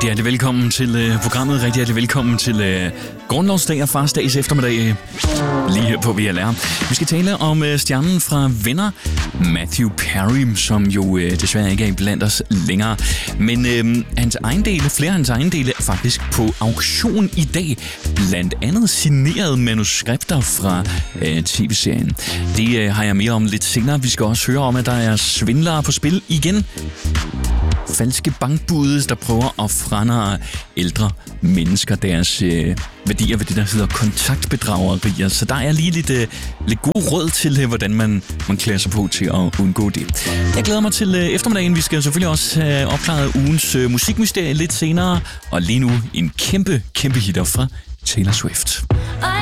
Rigtig hjertelig velkommen til programmet. Rigtig hjertelig velkommen til Grundlovsdag og Farsdags eftermiddag lige her på VLR. Vi skal tale om stjernen fra Venner, Matthew Perry, som jo desværre ikke er blandt os længere. Men hans ejendele, flere af hans ejendele er faktisk på auktion i dag. Blandt andet signerede manuskripter fra tv-serien. Det har jeg mere om lidt senere. Vi skal også høre om, at der er svindlere på spil igen. Falske bankbude, der prøver at frandre ældre mennesker deres værdier ved det, der hedder kontaktbedragerier. Så der er lige lidt god råd til, hvordan man klæder sig på til at undgå det. Jeg glæder mig til eftermiddagen. Vi skal selvfølgelig også have opklaret ugens musikmysterie lidt senere. Og lige nu en kæmpe hitter fra Taylor Swift.